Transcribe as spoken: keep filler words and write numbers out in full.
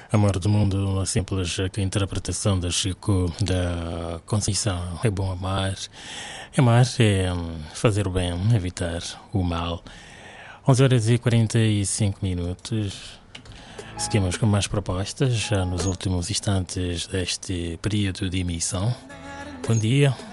Amor do Mundo, uma simples interpretação da Chico da Conceição. É bom amar. Amar é hum, fazer o bem, evitar o mal. onze horas e quarenta e cinco minutos. Seguimos com mais propostas, já nos últimos instantes deste período de emissão. Bom dia.